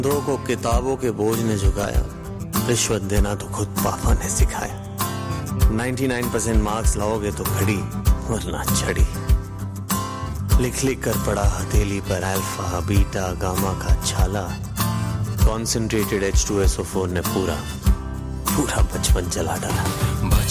दो को किताबों के बोझ ने झुकाया, रिश्वत देना तो खुद पापा ने सिखाया। 99% मार्क्स लाओगे तो घड़ी वरना छड़ी। लिख लिख कर पड़ा हथेली पर अल्फा बीटा गामा का छाला। कॉन्सेंट्रेटेड H2SO4 ने पूरा बचपन जला डाला।